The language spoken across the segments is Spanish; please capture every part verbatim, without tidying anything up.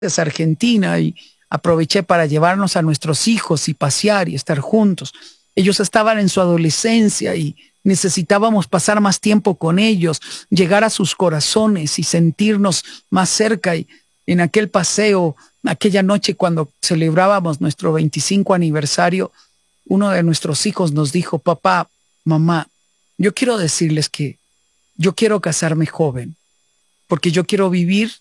es Argentina y aproveché para llevarnos a nuestros hijos y pasear y estar juntos. Ellos estaban en su adolescencia y necesitábamos pasar más tiempo con ellos, llegar a sus corazones y sentirnos más cerca. Y en aquel paseo, aquella noche cuando celebrábamos nuestro veinticinco aniversario, uno de nuestros hijos nos dijo: papá, mamá, yo quiero decirles que yo quiero casarme joven, porque yo quiero vivir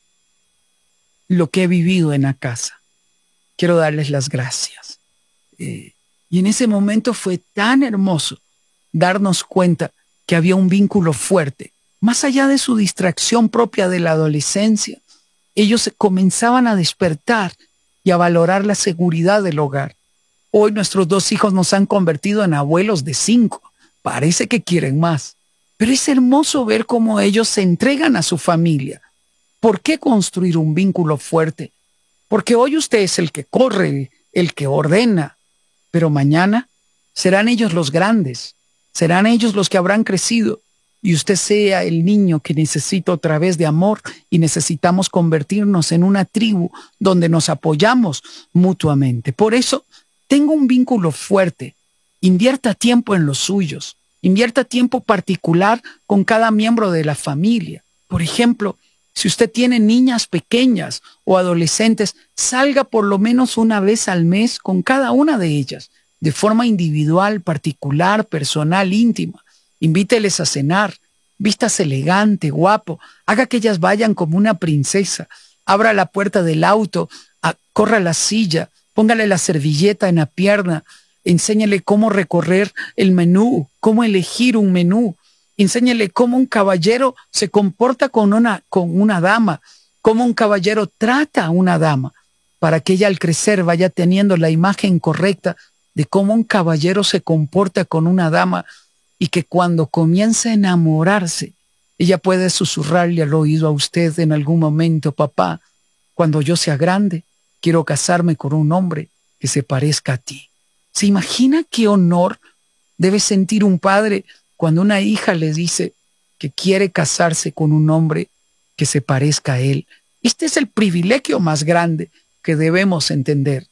lo que he vivido en la casa. Quiero darles las gracias. Eh, y en ese momento fue tan hermoso darnos cuenta que había un vínculo fuerte. Más allá de su distracción propia de la adolescencia, ellos comenzaban a despertar y a valorar la seguridad del hogar. Hoy nuestros dos hijos nos han convertido en abuelos de cinco. Parece que quieren más. Pero es hermoso ver cómo ellos se entregan a su familia. ¿Por qué construir un vínculo fuerte? Porque hoy usted es el que corre, el que ordena, pero mañana serán ellos los grandes, serán ellos los que habrán crecido, y usted sea el niño que necesita otra vez de amor, y necesitamos convertirnos en una tribu donde nos apoyamos mutuamente. Por eso, tenga un vínculo fuerte, invierta tiempo en los suyos, invierta tiempo particular con cada miembro de la familia. Por ejemplo, si usted tiene niñas pequeñas o adolescentes, salga por lo menos una vez al mes con cada una de ellas, de forma individual, particular, personal, íntima. Invíteles a cenar, vístase elegante, guapo, haga que ellas vayan como una princesa, abra la puerta del auto, a, corra la silla, póngale la servilleta en la pierna, enséñale cómo recorrer el menú, cómo elegir un menú. Enséñele cómo un caballero se comporta con una, con una dama, cómo un caballero trata a una dama, para que ella al crecer vaya teniendo la imagen correcta de cómo un caballero se comporta con una dama, y que cuando comience a enamorarse, ella puede susurrarle al oído a usted en algún momento: papá, cuando yo sea grande, quiero casarme con un hombre que se parezca a ti. ¿Se imagina qué honor debe sentir un padre cuando una hija le dice que quiere casarse con un hombre que se parezca a él? Este es el privilegio más grande que debemos entender.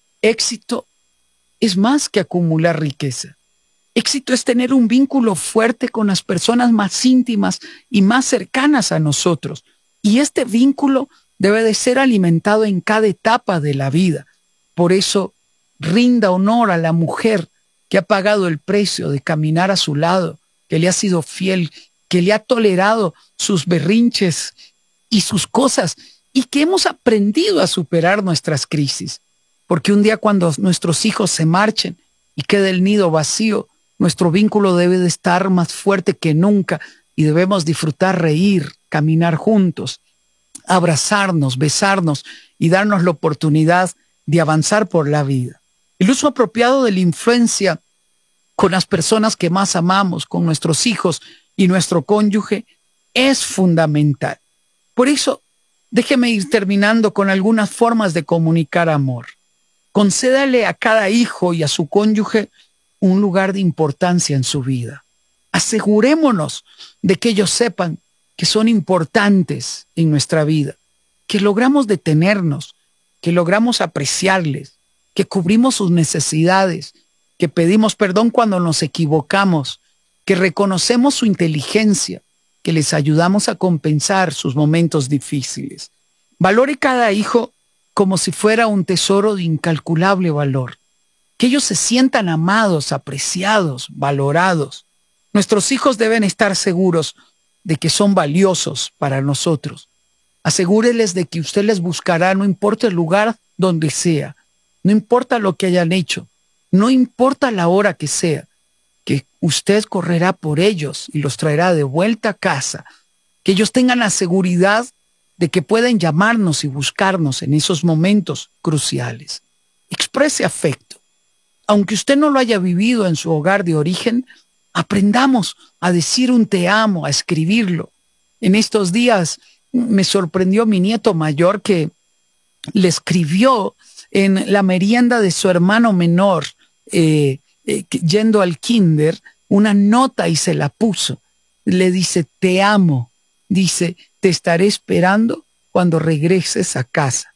Éxito es más que acumular riqueza. Éxito es tener un vínculo fuerte con las personas más íntimas y más cercanas a nosotros. Y este vínculo debe de ser alimentado en cada etapa de la vida. Por eso, rinda honor a la mujer que ha pagado el precio de caminar a su lado, que le ha sido fiel, que le ha tolerado sus berrinches y sus cosas, y que hemos aprendido a superar nuestras crisis. Porque un día cuando nuestros hijos se marchen y quede el nido vacío, nuestro vínculo debe de estar más fuerte que nunca, y debemos disfrutar reír, caminar juntos, abrazarnos, besarnos y darnos la oportunidad de avanzar por la vida. El uso apropiado de la influencia con las personas que más amamos, con nuestros hijos y nuestro cónyuge, es fundamental. Por eso, déjeme ir terminando con algunas formas de comunicar amor. Concédale a cada hijo y a su cónyuge un lugar de importancia en su vida. Asegurémonos de que ellos sepan que son importantes en nuestra vida, que logramos detenernos, que logramos apreciarles, que cubrimos sus necesidades, que pedimos perdón cuando nos equivocamos, que reconocemos su inteligencia, que les ayudamos a compensar sus momentos difíciles. Valore cada hijo como si fuera un tesoro de incalculable valor. Que ellos se sientan amados, apreciados, valorados. Nuestros hijos deben estar seguros de que son valiosos para nosotros. Asegúreles de que usted les buscará, no importa el lugar donde sea, no importa lo que hayan hecho, no importa la hora que sea, que usted correrá por ellos y los traerá de vuelta a casa. Que ellos tengan la seguridad de que pueden llamarnos y buscarnos en esos momentos cruciales. Exprese afecto. Aunque usted no lo haya vivido en su hogar de origen, aprendamos a decir un te amo, a escribirlo. En estos días me sorprendió mi nieto mayor que le escribió en la merienda de su hermano menor, eh, eh, yendo al kinder, una nota y se la puso. Le dice: te amo. Dice: te estaré esperando cuando regreses a casa.